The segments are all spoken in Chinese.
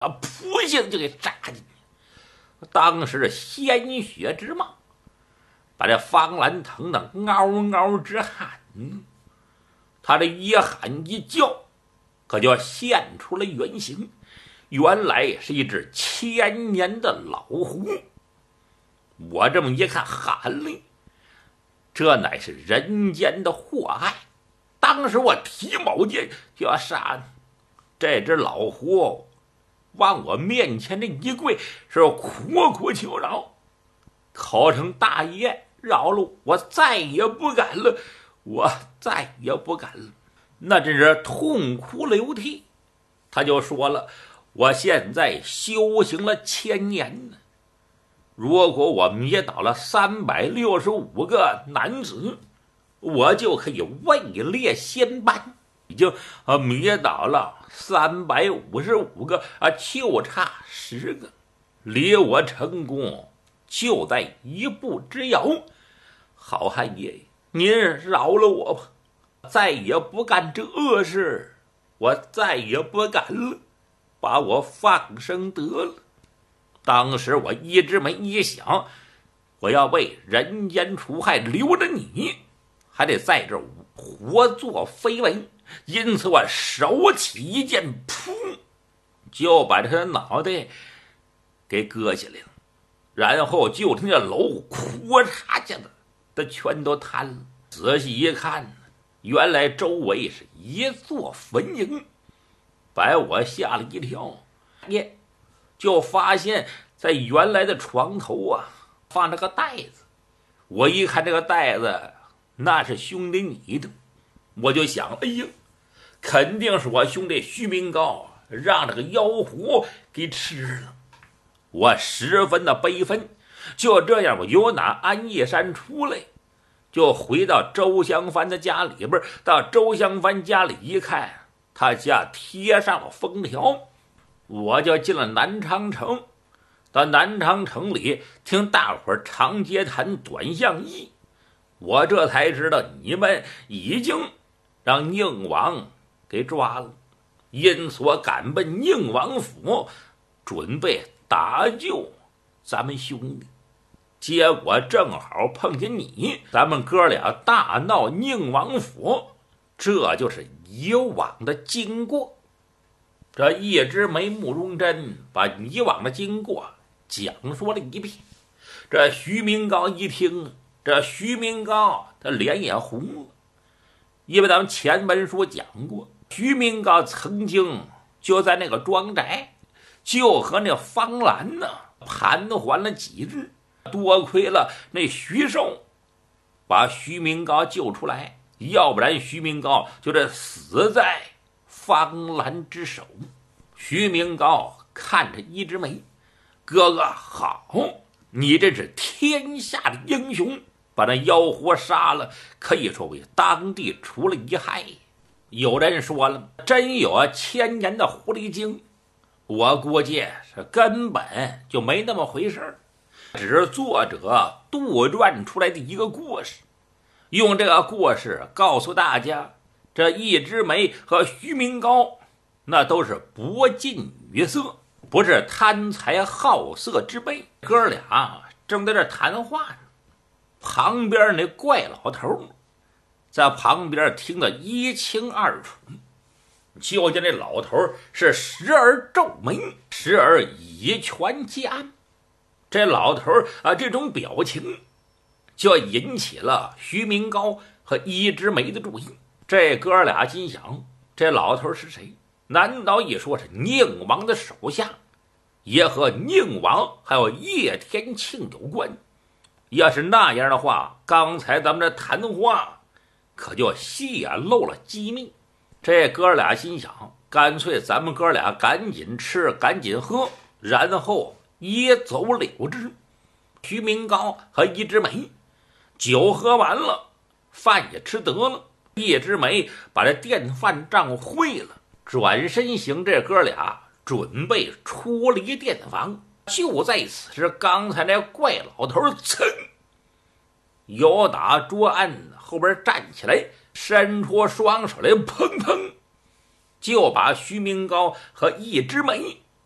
噗性就给扎进去。当时鲜血直冒，把这方兰疼得嗷嗷直喊。他这一喊一叫，可就现出了原形，原来是一只千年的老狐。我这么一看，喊了，这乃是人间的祸害。当时我提宝剑就要杀这只老狐，往我面前这一跪，是苦苦求饶，口称大爷饶了我，再也不敢了，我再也不敢了。那真是痛哭流涕。他就说了，我现在修行了1000年呢，如果我灭倒了365个男子，我就可以位列仙班。已经灭倒了355个，就差10个，离我成功就在一步之遥。好汉爷爷，您饶了我吧，再也不干这恶事，我再也不敢了，把我放生得了。当时我一直没一想，我要为人间除害，留着你还得在这活做非为，因此我手起一剑，噗，就把他的脑袋给割下来了。然后就听这楼哭嚓下的全都瘫了。仔细一看，原来周围是一座坟茔，把我吓了一跳。就发现在原来的床头放着个袋子。我一看这个袋子，那是兄弟你的，我就想，哎呀，肯定是我兄弟徐明高让这个妖狐给吃了。我十分的悲愤。就这样，我由那安义山出来，就回到周香帆的家里边。到周香帆家里一看，他家贴上了封条，我就进了南昌城。到南昌城里听大伙儿长街谈短巷议，我这才知道你们已经让宁王给抓了，因此我赶奔宁王府，准备打救咱们兄弟。结果正好碰见你，咱们哥俩大闹宁王府，这就是以往的经过。这一枝梅慕容真把以往的经过讲说了一遍。这徐明高一听，这徐明高他脸也红了，因为咱们前文书讲过，徐明高曾经就在那个庄宅就和那方兰盘桓了几日，多亏了那徐寿把徐明高救出来，要不然徐明高就这死在方兰之手。徐明高看着一枝梅，哥哥好，你这是天下的英雄，把那妖狐杀了，可以说为当地除了一害。有人说了，真有1000年的狐狸精，我估计是根本就没那么回事，只是作者杜撰出来的一个故事，用这个故事告诉大家，这一枝梅和徐明高那都是博尽女色，不是贪财好色之辈。哥俩正在这谈话呢，旁边那怪老头在旁边听得一清二楚。就见这老头是时而皱眉，时而以拳夹。这老头这种表情就引起了徐明高和一枝梅的注意。这哥俩心想，这老头是谁？难道一说是宁王的手下，也和宁王还有叶天庆有关？要是那样的话，刚才咱们这谈话可就泄露了机密。这哥俩心想，干脆咱们哥俩赶紧吃赶紧喝，然后一走了之。徐明高和一枝梅酒喝完了，饭也吃得了，一枝梅把这电饭账会了，转身行，这哥俩准备出离店房。就在此时，刚才那怪老头噌由打桌案后边站起来，伸出双手来，砰砰就把徐明高和一枝梅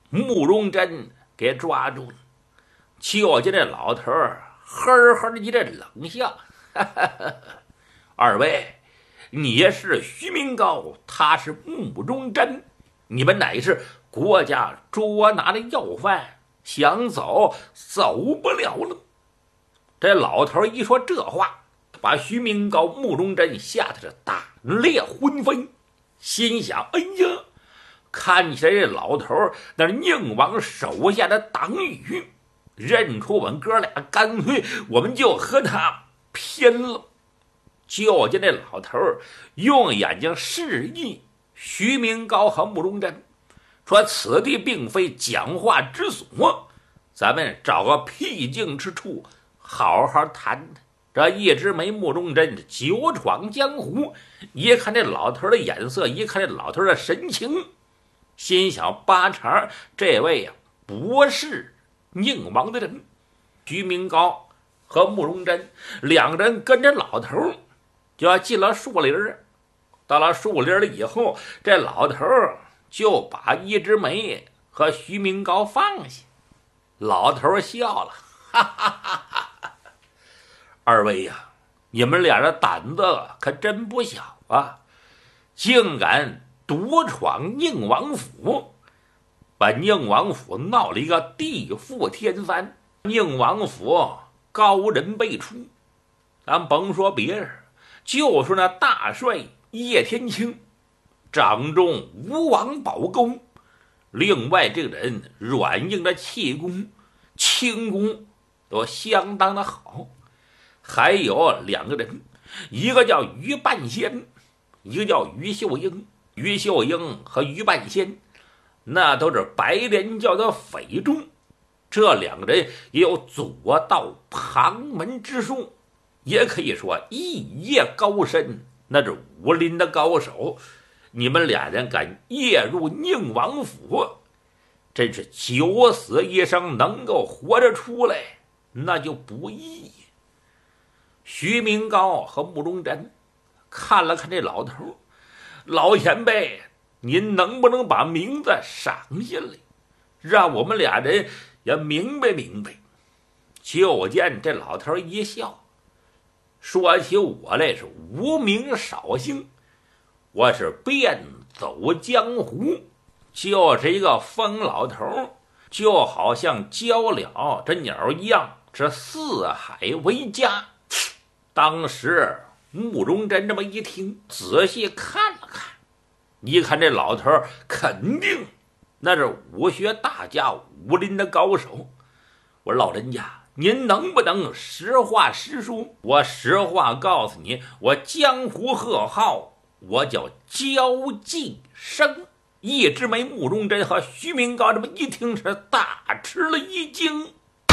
慕容珍给抓住了。就见这老头呵呵的一阵冷笑：“二位，你是徐明高，他是慕容珍，你们乃是国家捉拿的要犯，想走不了了。”这老头一说这话，把徐明高、慕容珍吓得是胆裂魂飞，心想：哎呀，看起来这老头那是宁王手下的党羽，认出我们哥俩，干脆我们就和他拼了。就见这老头用眼睛示意徐明高和慕容珍，说此地并非讲话之所，咱们找个僻静之处好好谈谈。这一直没慕容珍久闯江湖，一看这老头的眼色，一看这老头的神情，心想八成这位呀不是宁王的人。徐明高和慕容珍两人跟着老头就要进了树林。到了树林了以后，这老头就把一枝梅和徐明高放下。老头笑了：“哈哈哈哈！二位呀，你们俩的胆子可真不小啊，竟敢独闯宁王府，把宁王府闹了一个地覆天翻。宁王府高人辈出，咱甭说别人，就说那大帅叶天青，掌中吴王宝钩，另外这个人软硬的气功、轻功都相当的好。还有两个人，一个叫于半仙，一个叫于秀英。于秀英和于半仙那都是白莲教的匪众，这两个人也有左道旁门之术，也可以说一夜高深，那是武林的高手。你们俩人敢夜入宁王府，真是九死一生，能够活着出来那就不易。徐明高和慕容珍看了看这老头：“老前辈，您能不能把名字赏下来，让我们俩人也明白明白？”就见这老头一笑，说起我来是无名少姓，我是遍走江湖，就是一个疯老头，就好像鹪鹩这鸟一样，是四海为家。当时慕容珍这么一听，仔细看了看，一看这老头肯定那是武学大家，武林的高手。我说老人家，您能不能实话实说？我实话告诉你，我江湖贺号，我叫焦继生。一枝梅、慕容珍和徐明高这么一听，是大吃了一惊。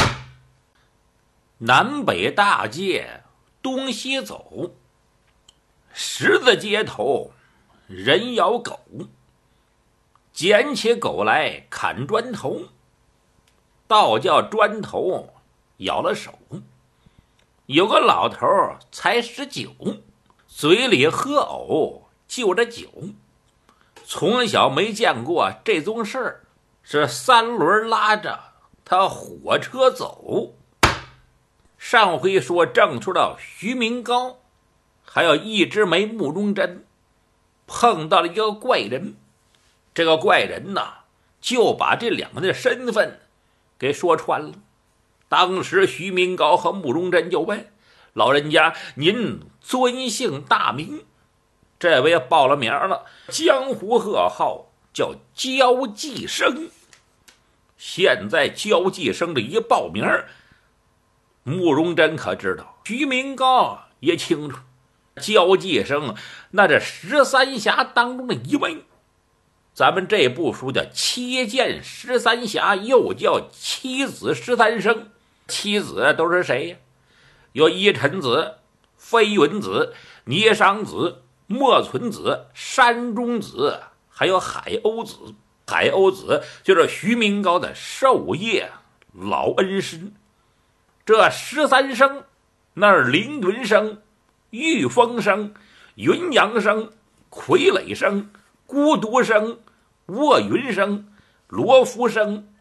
南北大街东西走，十字街头人咬狗，捡起狗来砍砖头，倒叫砖头咬了手。有个老头才19，嘴里喝藕就着酒，从小没见过这宗事儿，是三轮拉着他火车走。上回说正说到徐明高还有一枝梅、慕容珍碰到了一个怪人，这个怪人呢就把这两个人的身份给说穿了。当时徐明高和慕容珍就问：“老人家，您尊姓大名？”这位报了名了，江湖贺号叫焦继生。现在焦继生这一报名，慕容珍可知道，徐明高也清楚，焦继生那这13侠当中的一位。咱们这部书叫七剑13侠，又叫七子13生。七子都是谁呀？有依陈子、飞云子、霓裳子、莫存子、山中子，还有海鸥子。海鸥子就是徐明高的授业老恩师。这13生那是凌云生、御风生、云阳生、傀儡生、孤独生、卧云生、 罗福生